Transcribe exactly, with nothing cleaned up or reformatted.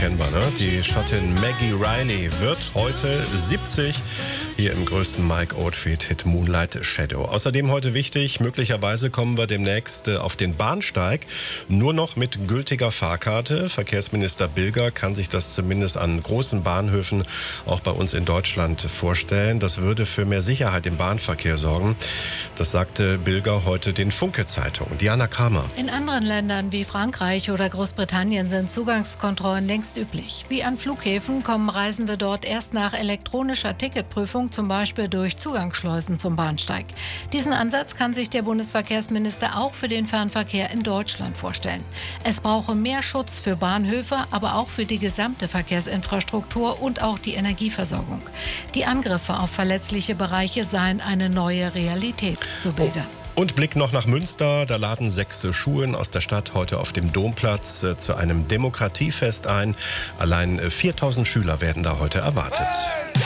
unverkennbar, ne? Die Schottin Maggie Riley wird heute siebzig. Hier im größten Mike Oldfield-Hit Moonlight Shadow. Außerdem heute wichtig, möglicherweise kommen wir demnächst auf den Bahnsteig nur noch mit gültiger Fahrkarte. Verkehrsminister Bilger kann sich das zumindest an großen Bahnhöfen auch bei uns in Deutschland vorstellen. Das würde für mehr Sicherheit im Bahnverkehr sorgen. Das sagte Bilger heute den Funke-Zeitungen. Diana Kramer. In anderen Ländern wie Frankreich oder Großbritannien sind Zugangskontrollen längst üblich. Wie an Flughäfen kommen Reisende dort erst nach elektronischer Ticketprüfung, zum Beispiel durch Zugangsschleusen zum Bahnsteig. Diesen Ansatz kann sich der Bundesverkehrsminister auch für den Fernverkehr in Deutschland vorstellen. Es brauche mehr Schutz für Bahnhöfe, aber auch für die gesamte Verkehrsinfrastruktur und auch die Energieversorgung. Die Angriffe auf verletzliche Bereiche seien eine neue Realität, so Bilger. Und Blick noch nach Münster. Da laden sechs Schulen aus der Stadt heute auf dem Domplatz äh, zu einem Demokratiefest ein. Allein äh, viertausend Schüler werden da heute erwartet.